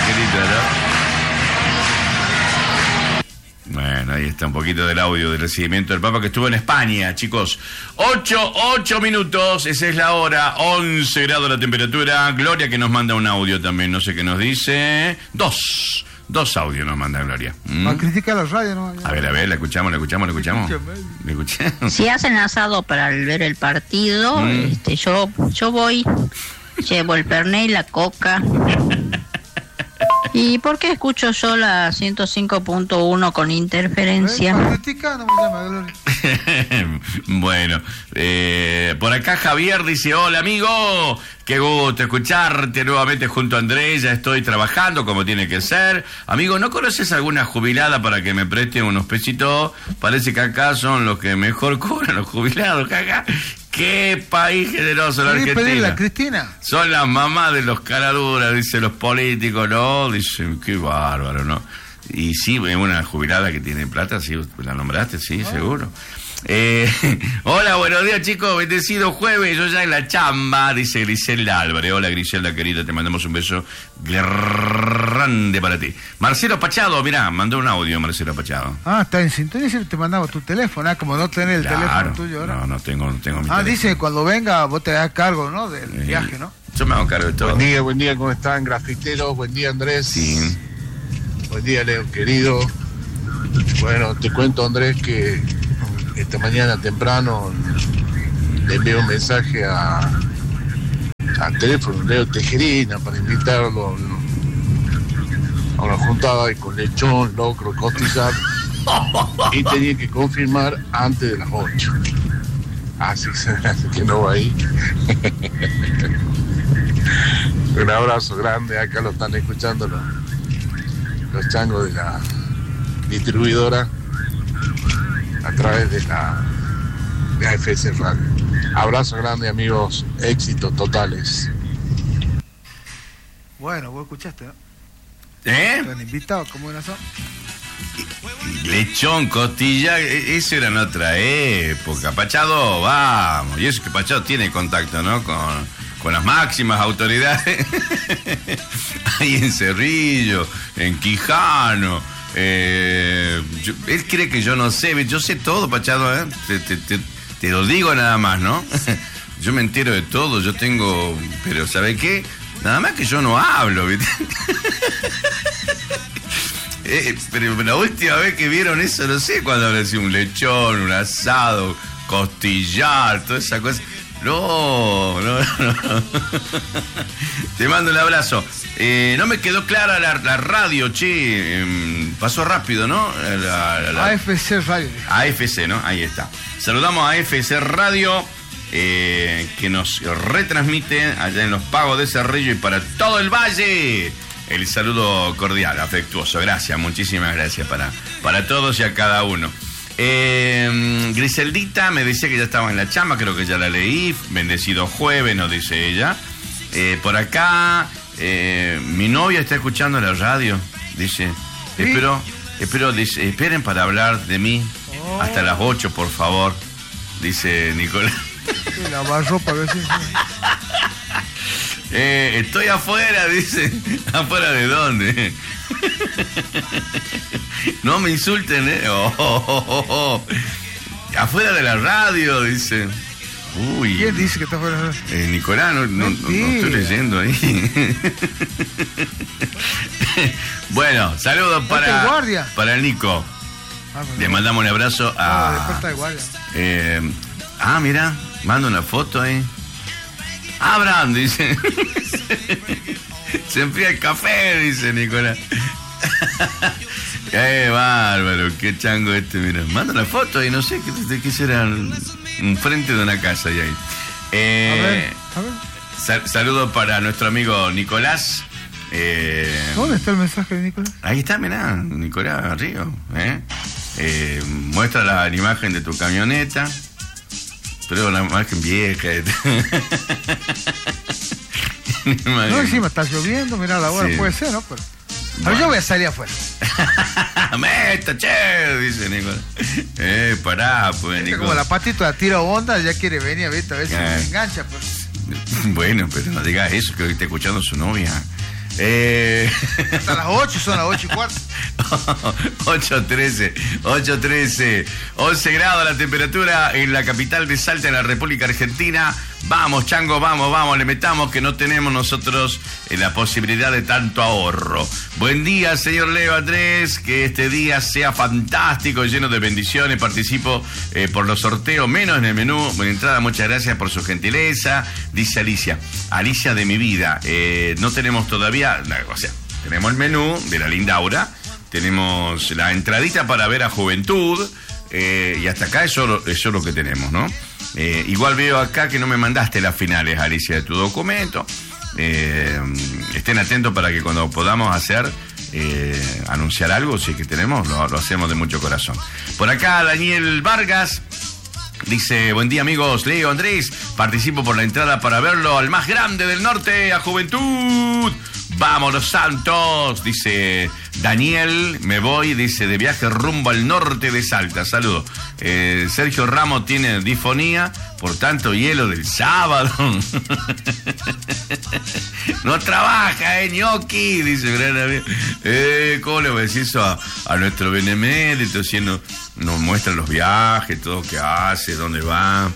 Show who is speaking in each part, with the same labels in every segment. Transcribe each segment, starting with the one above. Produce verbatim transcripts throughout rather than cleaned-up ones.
Speaker 1: angelito, ¿no? Bueno, ahí está un poquito del audio del recibimiento del Papa que estuvo en España, chicos. Ocho, ocho minutos, esa es la hora, once grados la temperatura. Gloria que nos manda un audio también, no sé qué nos dice. Dos, dos audios nos manda Gloria. ¿Mm?
Speaker 2: A criticar la radio, ¿no?
Speaker 1: A ver, a ver, la escuchamos, la escuchamos, la escuchamos. ¿La escuchamos?
Speaker 3: Si hacen asado para ver el partido, mm. este, yo, yo voy, llevo el Fernet y la coca. ¿Y por qué escucho yo la ciento cinco punto uno con interferencia?
Speaker 2: No me llama, Gloria.
Speaker 1: Bueno, eh, por acá Javier dice: hola amigo, qué gusto escucharte nuevamente junto a Andrés, ya estoy trabajando como tiene que ser. Amigo, ¿no conoces alguna jubilada para que me preste unos pesitos? Parece que acá son los que mejor cobran los jubilados, acá. ¡Qué país generoso la Argentina!
Speaker 2: Pedirle, Cristina.
Speaker 1: Son las mamás de los caraduras, dicen los políticos, ¿no? Dicen, qué bárbaro, ¿no? Y sí, una jubilada que tiene plata, sí, la nombraste, sí, oh. seguro. Eh, hola, buenos días, chicos, bendecido jueves, yo ya en la chamba, dice Griselda Álvarez. Hola, Griselda, querida, te mandamos un beso grande para ti. Marcelo Pachado, mirá, mandó un audio Marcelo Pachado.
Speaker 2: Ah, está en sintonía, si te mandamos tu teléfono, ah, como no tenés el
Speaker 1: claro,
Speaker 2: teléfono tuyo ahora.
Speaker 1: No, no tengo, no tengo mi
Speaker 2: Ah,
Speaker 1: teléfono.
Speaker 2: dice que cuando venga vos te das cargo, ¿no? Del eh, viaje, ¿no?
Speaker 1: Yo me hago cargo de todo.
Speaker 4: Buen día, buen día, ¿cómo están, grafiteros? Buen día, Andrés.
Speaker 1: Sí.
Speaker 4: Buen día, Leo, querido. Bueno, te cuento, Andrés, que esta mañana temprano le envié un mensaje a al teléfono Leo Tejerina para invitarlo a una juntada con lechón, locro, costillar y tenía que confirmar antes de las ocho. Así se hace que no va ahí. Un abrazo grande, acá lo están escuchando los, los changos de la distribuidora a través de la de A F S Radio. Abrazo grande, amigos, éxitos totales.
Speaker 2: Bueno, vos escuchaste, ¿no?
Speaker 1: ¿Eh?
Speaker 2: ¿Te han invitado? ¿Cómo era eso?
Speaker 1: Lechón, costilla, eso era en otra época. Pachado, vamos. Y eso que Pachado tiene contacto, ¿no? Con, con las máximas autoridades. Ahí en Cerrillo, en Quijano. Eh, yo, él cree que yo no sé. Yo sé todo, Pachado, ¿eh? Te, te, te, te lo digo nada más, ¿no? Yo me entero de todo. Yo tengo... Pero, ¿sabe qué? Nada más que yo no hablo, ¿viste? Eh, pero la última vez que vieron eso, no sé cuándo habrá sido un lechón, un asado, costillar, toda esa cosa. No, no, no. Te mando un abrazo. Eh, no me quedó clara la, la radio, che. Eh, pasó rápido, ¿no? La, la, la...
Speaker 2: A F C Radio.
Speaker 1: A F C, ¿no? Ahí está. Saludamos a A F C Radio, eh, que nos retransmite allá en los Pagos de Cerrillo y para todo el valle. El saludo cordial, afectuoso. Gracias, muchísimas gracias para, para todos y a cada uno. Eh, Griseldita me decía que ya estaba en la chamba, creo que ya la leí. Bendecido jueves, nos dice ella. Eh, por acá, eh, mi novia está escuchando la radio. Dice, ¿sí? espero, espero dice, esperen para hablar de mí oh. hasta las ocho, por favor. Dice Nicolás.
Speaker 2: La barro para ver si...
Speaker 1: Eh, estoy afuera, dice. ¿Afuera de dónde? No me insulten, ¿eh? Oh, oh, oh, oh. Afuera de la radio, dice. Uy.
Speaker 2: ¿Quién dice que está afuera de la radio?
Speaker 1: Eh, Nicolás, no, no, no, no estoy leyendo ahí. Bueno, saludos para,
Speaker 2: guardia?
Speaker 1: para el Nico. Ah, le mandamos un abrazo a...
Speaker 2: No, después está de guardia.
Speaker 1: Eh, ah, mira, manda una foto ahí. Abraham, dice. Se enfría el café, dice Nicolás. Qué bárbaro, qué chango este, mira. Manda una foto y no sé qué, qué será. Un frente de una casa y ahí. Eh,
Speaker 2: a ver, a ver.
Speaker 1: Sal, saludo para nuestro amigo Nicolás. Eh,
Speaker 2: ¿Dónde está el mensaje de Nicolás?
Speaker 1: Ahí está, mirá, Nicolás Río. ¿eh? Eh, muestra la, la imagen de tu camioneta. Pero la imagen vieja.
Speaker 2: No, encima está lloviendo, mirá la hora, sí. Puede ser, ¿no? Pero, bueno. Pero yo voy a salir afuera.
Speaker 1: Meta, che, dice Nicolás. Eh, pará, pues, Nicolás.
Speaker 2: Como la patita la tira onda, ya quiere venir, ¿viste? A ver si eh. me engancha, pues.
Speaker 1: Bueno, pero no digas eso, que hoy está escuchando su novia. Eh...
Speaker 2: Hasta las ocho, son las ocho y cuarto.
Speaker 1: ocho trece, ocho trece, once grados la temperatura en la capital de Salta, en la República Argentina. Vamos, chango, vamos, vamos, le metamos que no tenemos nosotros eh, la posibilidad de tanto ahorro. Buen día, señor Leo Andrés, que este día sea fantástico, lleno de bendiciones. Participo eh, por los sorteos, menos en el menú. De entrada, muchas gracias por su gentileza. Dice Alicia, Alicia de mi vida, eh, no tenemos todavía, o sea, tenemos el menú de la linda Aura, tenemos la entradita para ver a Juventud, eh, y hasta acá eso, eso es lo que tenemos, ¿no? Eh, igual veo acá que no me mandaste las finales, Alicia, de tu documento. Eh, estén atentos para que cuando podamos hacer, eh, anunciar algo, si es que tenemos, lo, lo hacemos de mucho corazón. Por acá, Daniel Vargas dice, buen día amigos, Leo Andrés, participo por la entrada para verlo al más grande del norte, a Juventud. Vamos los Santos, dice Daniel, me voy, dice, de viaje rumbo al norte de Salta, saludos. Eh, Sergio Ramos tiene disfonía, por tanto hielo del sábado. No trabaja, eh, ñoqui, dice gran amigo. Eh, ¿Cómo le voy a decir eso a, a nuestro benemérito? Si nos, nos muestra los viajes, todo que hace, dónde va.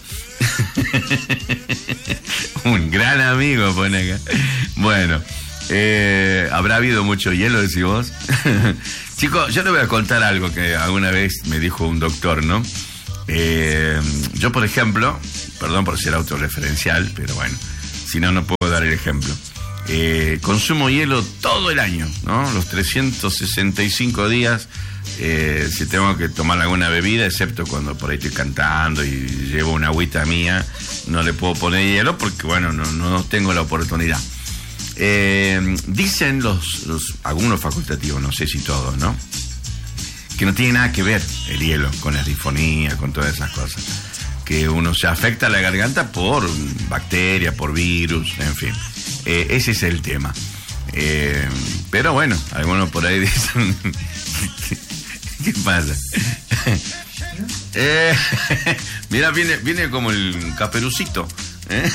Speaker 1: Un gran amigo pone acá. Bueno. Eh, ¿Habrá habido mucho hielo, decís vos? Chicos, yo te voy a contar algo que alguna vez me dijo un doctor, ¿no? Eh, yo, por ejemplo, perdón por ser autorreferencial, pero bueno, si no, no puedo dar el ejemplo. Eh, consumo hielo todo el año, ¿no? Los trescientos sesenta y cinco días, eh, si tengo que tomar alguna bebida, excepto cuando por ahí estoy cantando y llevo una agüita mía, no le puedo poner hielo porque, bueno, no, no tengo la oportunidad. Eh, dicen los, los algunos facultativos, no sé si todos, ¿no? Que no tiene nada que ver el hielo con la disfonía, con todas esas cosas. Que uno se afecta a la garganta por bacterias, por virus, en fin. Eh, ese es el tema. Eh, pero bueno, algunos por ahí dicen... ¿Qué pasa? eh, mira, viene, viene como el Caperucito. ¿Eh?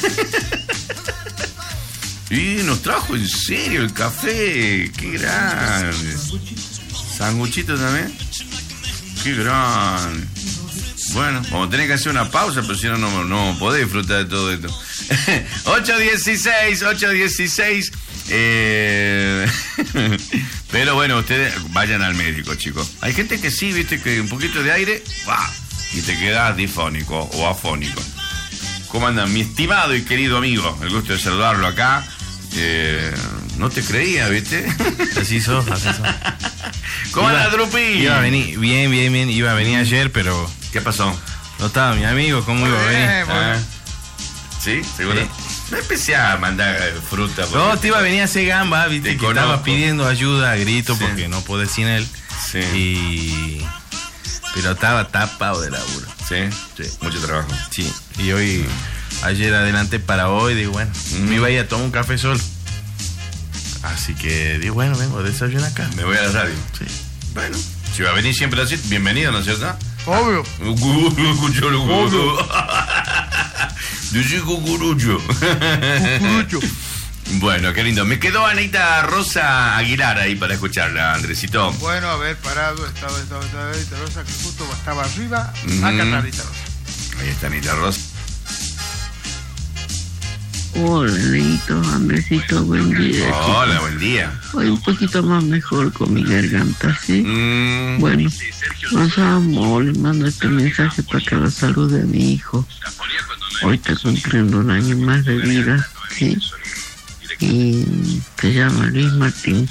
Speaker 1: Y nos trajo en serio el café, qué grande. Sanguchito también, qué grande. Bueno, vamos a tener que hacer una pausa, pero si no, no, no podés disfrutar de todo esto. ocho dieciséis, ocho dieciséis. Eh... Pero bueno, ustedes vayan al médico, chicos. Hay gente que sí, viste, que un poquito de aire, ¡bah! Y te quedas difónico o afónico. ¿Cómo andan, mi estimado y querido amigo? El gusto de saludarlo acá. Eh, no te creía, ¿viste?
Speaker 5: Así sos, así sos.
Speaker 1: ¿Cómo anda, Drupi?
Speaker 5: Iba a venir, bien, bien, bien. Iba a venir ayer, pero...
Speaker 1: ¿Qué pasó?
Speaker 5: No estaba mi amigo, ¿cómo iba a venir?
Speaker 2: Eh, bueno.
Speaker 1: Ah. ¿Sí? ¿Seguro?
Speaker 5: Sí.
Speaker 1: No empecé a mandar eh, fruta.
Speaker 5: No, te iba a venir a hacer gamba, viste,
Speaker 1: Te
Speaker 5: que
Speaker 1: conozco.
Speaker 5: estaba pidiendo ayuda a grito
Speaker 1: Sí.
Speaker 5: porque no podés sin él.
Speaker 1: Sí.
Speaker 5: Y... Pero estaba tapado de laburo.
Speaker 1: ¿Sí? Sí. Mucho trabajo.
Speaker 5: Sí. Y hoy... Ayer adelante para hoy, digo, bueno,
Speaker 1: Mm.
Speaker 5: me iba a ir a tomar un café solo. Así que, digo, bueno, vengo a desayunar acá.
Speaker 1: Me voy a la radio.
Speaker 5: Sí.
Speaker 1: Bueno, si va a venir siempre así, bienvenido, ¿no es cierto?
Speaker 2: Obvio.
Speaker 1: Cucurucho. Yo soy cucurucho.
Speaker 2: Cucurucho.
Speaker 1: Bueno, qué lindo. Me quedó Anita Rosa Aguilar ahí para escucharla, Andresito.
Speaker 2: Bueno, a ver, parado, estaba, estaba, estaba Anita Rosa, que justo estaba arriba.
Speaker 1: Mm.
Speaker 2: Acá está Anita Rosa.
Speaker 1: Ahí está Anita Rosa.
Speaker 3: Hola, Leito, Andresito, buen día.
Speaker 1: Hola, buen día.
Speaker 3: Hoy un poquito más mejor con mi garganta, ¿sí?
Speaker 1: Mm,
Speaker 3: Bueno, pasamos, le mando este mensaje para que lo salude a mi hijo. Hoy está cumpliendo un año más de vida, ¿sí? Y se llama Luis Martín.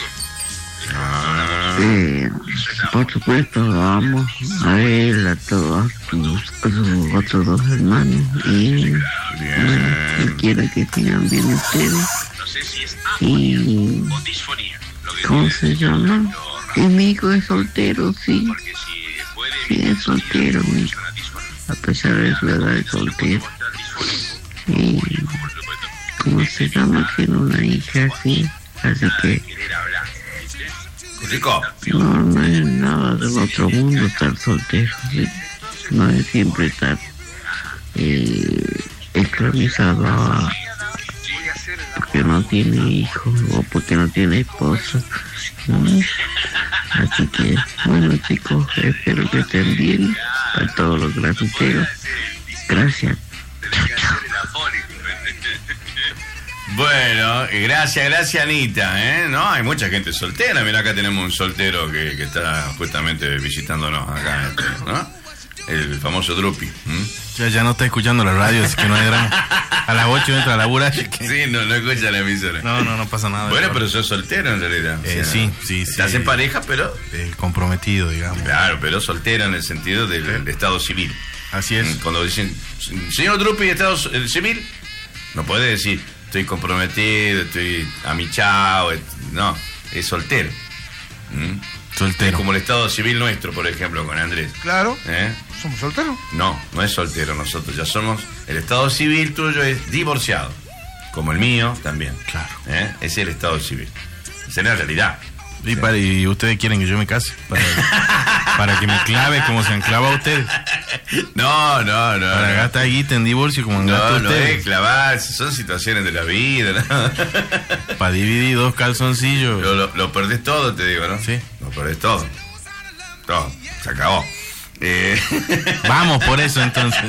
Speaker 1: ah,
Speaker 3: Eh, por supuesto, vamos a él, a todos sus, a sus otros dos hermanos. Y bueno, él quiere que sigan bien ustedes. Y ¿cómo se llama? Y mi hijo es soltero, sí. Sí, es soltero, mi hijo. A pesar de su edad, es soltero. Y ¿cómo se llama? Tiene una hija, sí. Así que
Speaker 1: rico.
Speaker 3: no, no es nada del otro mundo estar soltero, ¿sí? No es siempre estar eh, esclavizado a... porque no tiene hijos o porque no tiene esposa. ¿No? Así que, bueno chicos, espero que estén bien a todos los grafiteros. Gracias. Chao, chao.
Speaker 1: Bueno, gracias, gracias Anita, ¿eh? No, hay mucha gente soltera. Mira, acá tenemos un soltero que, que está justamente visitándonos acá, ¿no? El famoso Drupi. ¿Mm?
Speaker 5: Ya, ya no está escuchando la radio, así que no hay drama. A las ocho entra a laburar. Que...
Speaker 1: Sí, no, no escucha la emisora.
Speaker 5: No, no, no pasa nada.
Speaker 1: Bueno, pero sos soltero en realidad.
Speaker 5: Eh,
Speaker 1: o sea,
Speaker 5: sí, sí, sí.
Speaker 1: Estás en pareja, pero...
Speaker 5: Eh, comprometido, digamos.
Speaker 1: Claro, pero soltero en el sentido del,
Speaker 5: ¿Sí?
Speaker 1: del estado civil.
Speaker 5: Así es.
Speaker 1: Cuando dicen, señor Drupi, estado civil, no puede decir, estoy comprometido, estoy amichado. No, es soltero. ¿Mm?
Speaker 5: Soltero.
Speaker 1: Es como el estado civil nuestro, por ejemplo, con Andrés.
Speaker 2: Claro.
Speaker 1: ¿Eh?
Speaker 2: ¿Somos solteros?
Speaker 1: No, no es soltero, nosotros ya somos... El estado civil tuyo es divorciado, como el mío también.
Speaker 5: Claro.
Speaker 1: ¿Eh? Ese es el estado civil. Esa es la realidad.
Speaker 5: Y, para, y ustedes quieren que yo me case para, para que me clave como se han clavado ustedes.
Speaker 1: No, no, no.
Speaker 5: Para
Speaker 1: no.
Speaker 5: gastar guita en divorcio como han
Speaker 1: No,
Speaker 5: gastado
Speaker 1: no
Speaker 5: ustedes.
Speaker 1: es clavarse, son situaciones de la vida, ¿no?
Speaker 5: Para dividir dos calzoncillos.
Speaker 1: Lo, lo, lo perdés todo, te digo, ¿no?
Speaker 5: Sí.
Speaker 1: Lo perdés todo. Todo, se acabó. Eh...
Speaker 5: Vamos por eso entonces.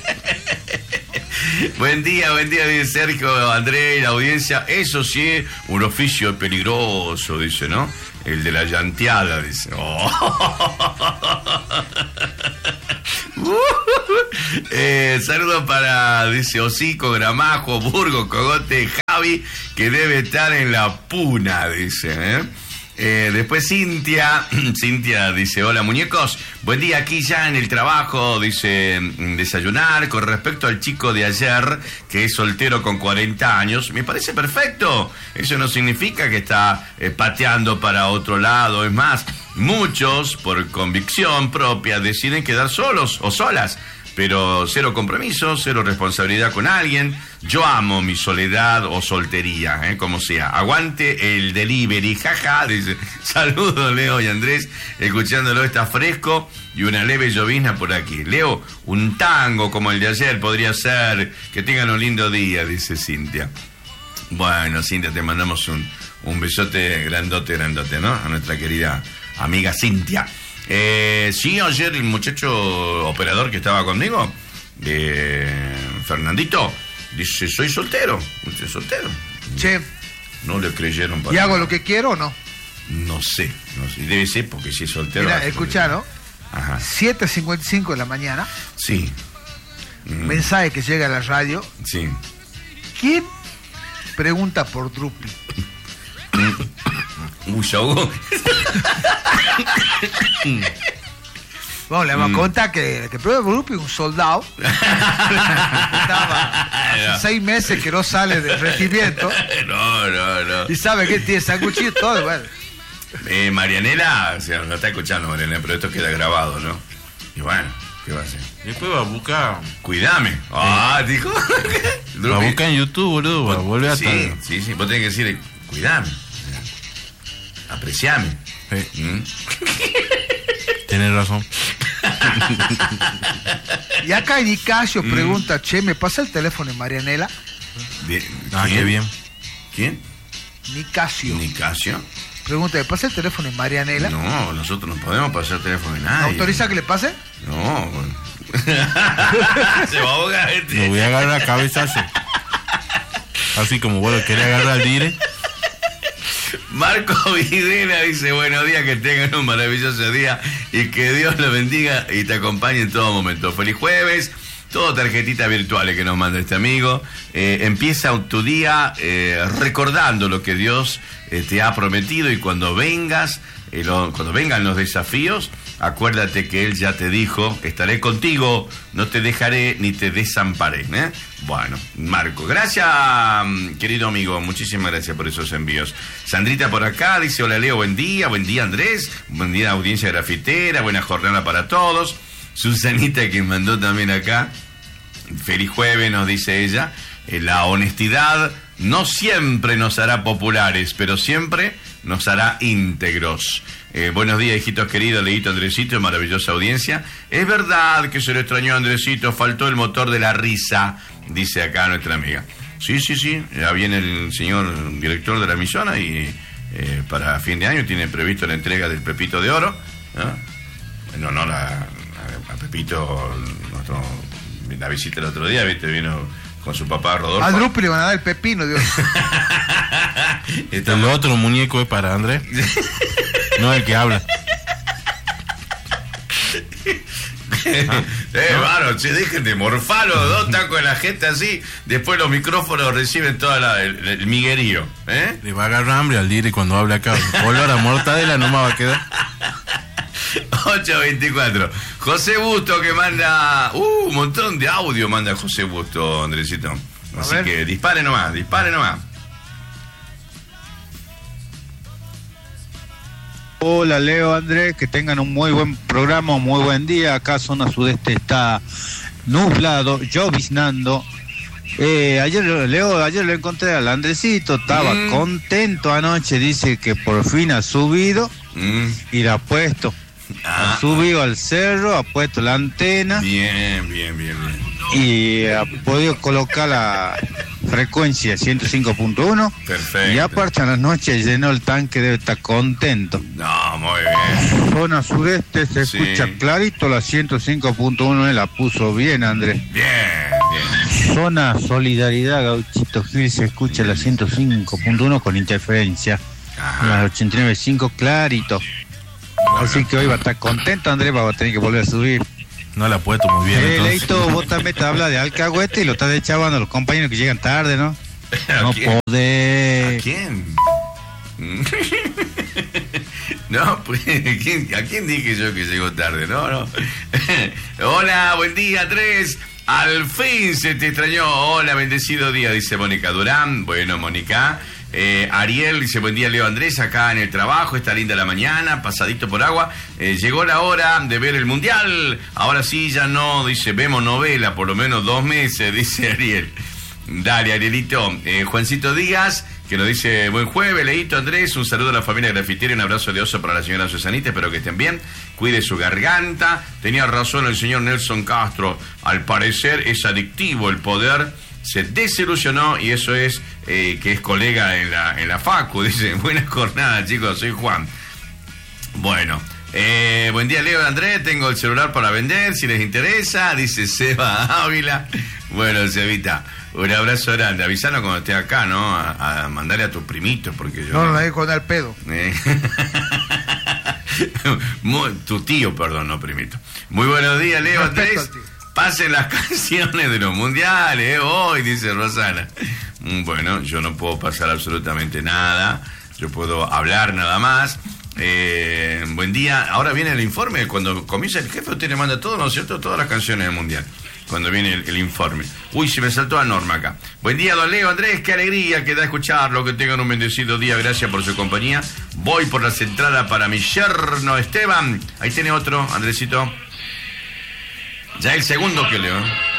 Speaker 1: Buen día, buen día, dice Sergio, Andrés, la audiencia. Eso sí es un oficio peligroso, dice, ¿no? El de la llanteada, dice. Oh. eh, saludos para, dice, Hocico, Gramajo, Burgo, Cogote, Javi, que debe estar en la puna, dice, ¿eh? Eh, después Cintia, Cintia dice, hola muñecos, buen día, aquí ya en el trabajo, dice, desayunar. Con respecto al chico de ayer, que es soltero con cuarenta años, me parece perfecto. Eso no significa que está eh, pateando para otro lado. Es más, muchos, por convicción propia, deciden quedar solos o solas. Pero cero compromiso, cero responsabilidad con alguien. Yo amo mi soledad o soltería, ¿eh? Como sea. Aguante el delivery, jaja, dice. Saludos, Leo y Andrés. Escuchándolo, está fresco y una leve llovizna por aquí. Leo, un tango como el de ayer podría ser. Que tengan un lindo día, dice Cintia. Bueno, Cintia, te mandamos un, un besote grandote, grandote, ¿no? A nuestra querida amiga Cintia. Eh, sí, ayer el muchacho operador que estaba conmigo, eh, Fernandito, dice, soy soltero. Dice, soltero.
Speaker 2: Che.
Speaker 1: No le creyeron para
Speaker 2: ¿Y hago
Speaker 1: nada.
Speaker 2: lo que quiero o no?
Speaker 1: No sé, no sé. Debe ser porque si es soltero.
Speaker 2: Mira, escuchá, ¿no?
Speaker 1: Ajá.
Speaker 2: siete cincuenta y cinco de la mañana.
Speaker 1: Sí. Mm.
Speaker 2: Mensaje que llega a la radio.
Speaker 1: Sí.
Speaker 2: ¿Quién pregunta por Drupi?
Speaker 1: Uy, ya hubo.
Speaker 2: Bueno, le vamos
Speaker 1: Mm.
Speaker 2: a contar que, que prueba Drupi un soldado. Estaba hace seis meses que no sale del regimiento.
Speaker 1: No, no, no.
Speaker 2: Y sabe que tiene sanguchito y todo, bueno.
Speaker 1: Eh, Marianela, o sea, no está escuchando Marianela, pero esto queda grabado, ¿no? Y bueno, ¿qué va a hacer?
Speaker 5: Después va a buscar.
Speaker 1: Cuidame. Ah, dijo.
Speaker 5: Va a buscar en YouTube, boludo. Va a volver a
Speaker 1: Sí,
Speaker 5: estar.
Speaker 1: sí, sí. Vos tenés que decirle, cuidame. Apreciame.
Speaker 5: Sí.
Speaker 1: ¿Mm?
Speaker 5: Tienes razón.
Speaker 2: Y acá Nicasio pregunta, che, ¿me pasa el teléfono de Marianela?
Speaker 1: De-
Speaker 5: Ah,
Speaker 1: ¿quién?
Speaker 5: qué bien.
Speaker 1: ¿Quién?
Speaker 2: Nicasio.
Speaker 1: ¿Nicasio?
Speaker 2: Pregunta, ¿me pasa el teléfono de Marianela?
Speaker 1: No, nosotros no podemos pasar teléfono de nadie.
Speaker 2: ¿Autoriza que le pase?
Speaker 1: No, bueno. Se va a ahogar este.
Speaker 5: Me voy a agarrar a cabezazo. Así como vos lo querés agarrar al dire.
Speaker 1: Marco Videla dice, buenos días, que tengan un maravilloso día y que Dios los bendiga y te acompañe en todo momento. Feliz jueves. Todo tarjetitas virtuales que nos manda este amigo. Eh, empieza tu día eh, recordando lo que Dios eh, te ha prometido, y cuando vengas, eh, lo, cuando vengan los desafíos, acuérdate que Él ya te dijo, estaré contigo, no te dejaré ni te desamparé. ¿eh? Bueno, Marco, gracias, querido amigo, muchísimas gracias por esos envíos. Sandrita por acá dice, hola Leo, buen día, buen día Andrés, buen día audiencia grafitera, buena jornada para todos. Susanita, que mandó también acá, feliz jueves, nos dice ella, eh, la honestidad no siempre nos hará populares, pero siempre nos hará íntegros. Eh, buenos días, hijitos queridos, Leito, Andresito, maravillosa audiencia. Es verdad que se lo extrañó a Andresito, faltó el motor de la risa, dice acá nuestra amiga. Sí, sí, sí. Ya viene el señor director de la emisora y eh, para fin de año tiene previsto la entrega del Pepito de Oro, ¿no? En honor a, a, a Pepito, nuestro, la visita el otro día, ¿viste? Vino con su papá Rodolfo.
Speaker 2: Al Drupi le van a dar el pepino, Dios.
Speaker 5: El otro muñeco es para Andrés. No el que habla.
Speaker 1: Ah, eh, bueno, che, dejen de morfar los dos tacos de la gente así. Después los micrófonos reciben todo el, el miguerío, ¿eh?
Speaker 5: Le va a agarrar hambre al dire cuando habla acá. Olor a mortadela no me va a quedar.
Speaker 1: ocho veinticuatro. José Busto que manda uh, un montón de audio manda José Busto, Andresito. Así que dispare nomás, dispare nomás.
Speaker 6: Hola Leo, Andrés, que tengan un muy buen programa, un muy buen día. Acá zona sudeste está nublado, lloviznando. Eh, ayer Leo, ayer lo encontré al Andresito, estaba mm. contento anoche, dice que por fin ha subido mm. y la ha puesto. Ah. Ha subido al cerro, ha puesto la antena.
Speaker 1: Bien, bien, bien, bien.
Speaker 6: Y ha podido colocar la frecuencia ciento cinco punto uno.
Speaker 1: Perfecto.
Speaker 6: Y aparte en las noches llenó el tanque, debe estar contento.
Speaker 1: No, muy bien.
Speaker 6: Zona sudeste se
Speaker 1: sí.
Speaker 6: escucha clarito, la ciento cinco punto uno la puso bien, Andrés.
Speaker 1: Bien, bien.
Speaker 6: Zona Solidaridad, Gauchito Gil, se escucha la ciento cinco punto uno con interferencia. Ajá. La ochenta y nueve punto cinco clarito. Bueno, así que hoy va a estar contento, Andrés, va a tener que volver a subir.
Speaker 5: No la ha puesto muy bien.
Speaker 6: Eh, Leito, vos también te hablas de alcahuete y lo estás echabando a los compañeros que llegan tarde, ¿no? No podés.
Speaker 1: ¿A quién? No, pues, ¿quién, ¿a quién dije yo que llegó tarde? No, no. Hola, buen día, Andrés. Al fin se te extrañó. Hola, bendecido día, dice Mónica Durán. Bueno, Mónica. Eh, Ariel dice, buen día Leo Andrés, acá en el trabajo, está linda la mañana, pasadito por agua, eh, llegó la hora de ver el mundial, ahora sí ya no, dice, vemos novela, por lo menos dos meses, dice Ariel. Dale, Arielito. eh, Juancito Díaz, que nos dice, buen jueves, Leito Andrés, un saludo a la familia grafitera, un abrazo de oso para la señora Susanita, espero que estén bien, cuide su garganta. Tenía razón el señor Nelson Castro, al parecer es adictivo el poder. Se desilusionó y eso es eh, que es colega en la en la facu. Dice, buenas jornadas, chicos, soy Juan. Bueno, eh, buen día Leo y Andrés, tengo el celular para vender si les interesa, dice Seba Ávila. Bueno, Sebita, un abrazo grande, avisanos cuando esté acá, ¿no? A, a mandarle a tu primito, porque yo...
Speaker 2: No, no, no hay con el pedo.
Speaker 1: Eh. Muy, tu tío, perdón, no primito. Muy buenos días, Leo, Andrés. Pasen las canciones de los mundiales, ¿eh? Hoy, dice Rosana. Bueno, yo no puedo pasar absolutamente nada. Yo puedo hablar nada más. Eh, buen día. Ahora viene el informe. Cuando comienza el jefe, usted le manda todo, ¿no es cierto? Todas las canciones del mundial. Cuando viene el, el informe. Uy, se me saltó la norma acá. Buen día, don Leo Andrés. Qué alegría que da escucharlo. Que tengan un bendecido día. Gracias por su compañía. Voy por las entradas para mi yerno Esteban. Ahí tiene otro, Andresito. Ya el segundo que leo.